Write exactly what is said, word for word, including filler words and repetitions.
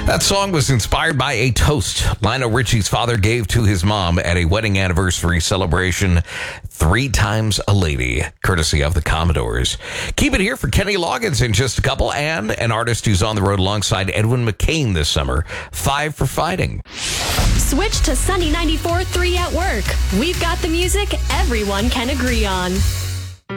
That song was inspired by a toast Lionel Richie's father gave to his mom at a wedding anniversary celebration. Three times a lady, courtesy of the Commodores. Keep it here for Kenny Loggins in just a couple, and an artist who's on the road alongside Edwin McCain this summer. Five for Fighting. Switch to Sunny ninety-four point three at work. We've got the music everyone can agree on.